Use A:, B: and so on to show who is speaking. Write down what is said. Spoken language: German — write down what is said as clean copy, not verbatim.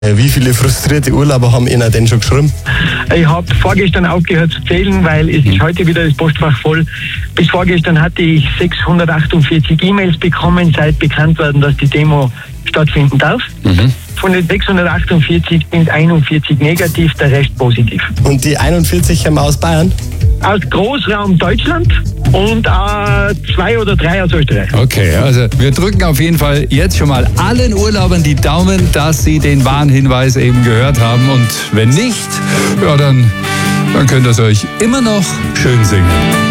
A: Wie viele frustrierte Urlauber haben Ihnen denn schon geschrieben?
B: Ich habe vorgestern aufgehört zu zählen, weil es ist heute wieder das Postfach voll. Bis vorgestern hatte ich 648 E-Mails bekommen, seit bekannt werden, dass die Demo stattfinden darf. Von den 648 sind 41 negativ, der Rest positiv.
A: Und die 41 haben wir aus Bayern?
B: Aus Großraum Deutschland und 2 oder 3 aus Österreich.
C: Okay, also wir drücken auf jeden Fall jetzt schon mal allen Urlaubern die Daumen, dass sie den Warnhinweis eben gehört haben. Und wenn nicht, ja, dann könnt ihr es euch immer noch schön singen.